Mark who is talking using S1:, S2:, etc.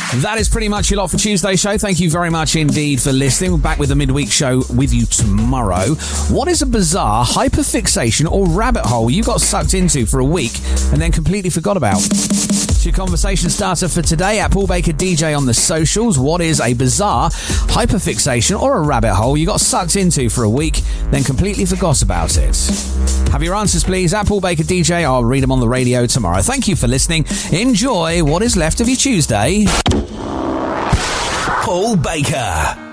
S1: That is pretty much your lot for Tuesday's show. Thank you very much indeed for listening. We're back with the midweek show with you tomorrow. What is a bizarre hyperfixation or rabbit hole you got sucked into for a week and then completely forgot about? It's your conversation starter for today at Paul Baker DJ on the socials. What is a bizarre hyperfixation or a rabbit hole you got sucked into for a week, then completely forgot about it? Have your answers, please, at Paul Baker DJ. I'll read them on the radio tomorrow. Thank you for listening. Enjoy what is left of your Tuesday.
S2: Paul Baker.